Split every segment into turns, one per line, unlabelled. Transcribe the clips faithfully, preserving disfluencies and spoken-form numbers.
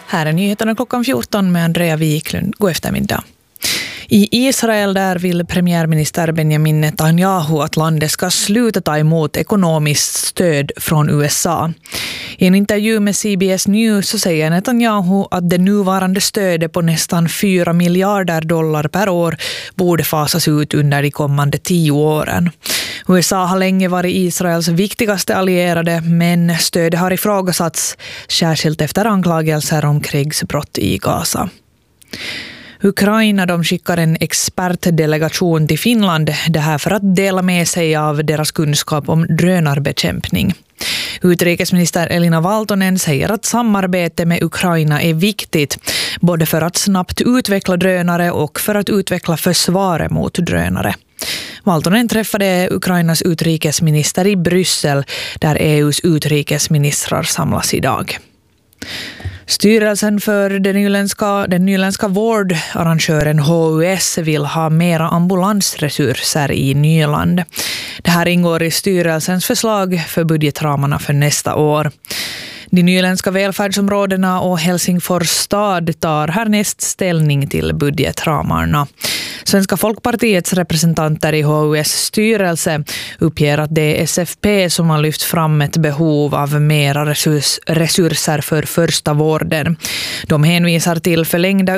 Här är nyheterna klockan fjorton med Andrea Wiklund. God eftermiddag. I Israel där vill premiärminister Benjamin Netanyahu att landet ska sluta ta emot ekonomiskt stöd från U S A. I en intervju med C B S News så säger Netanyahu att det nuvarande stödet på nästan fyra miljarder dollar per år borde fasas ut under de kommande tio åren. U S A har länge varit Israels viktigaste allierade, men stödet har ifrågasatts, särskilt efter anklagelser om krigsbrott i Gaza. Ukraina de skickar en expertdelegation till Finland, det här för att dela med sig av deras kunskap om drönarbekämpning. Utrikesminister Elina Valtonen säger att samarbete med Ukraina är viktigt, både för att snabbt utveckla drönare och för att utveckla försvaret mot drönare. Valtonen träffade Ukrainas utrikesminister i Bryssel, där E U:s utrikesministrar samlas idag. Styrelsen för den nyländska, den nyländska vårdarrangören H U S vill ha mera ambulansresurser i Nyland. Det här ingår i styrelsens förslag för budgetramarna för nästa år. De nyländska välfärdsområdena och Helsingfors stad tar härnäst ställning till budgetramarna. Svenska Folkpartiets representanter i H U S styrelse uppger att det är S F P som har lyft fram ett behov av mera resurs, resurser för första vården. De hänvisar till förlängda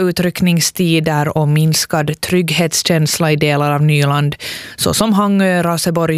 utryckningstider och minskad trygghetskänsla i delar av Nyland, såsom Hangö, Raseborg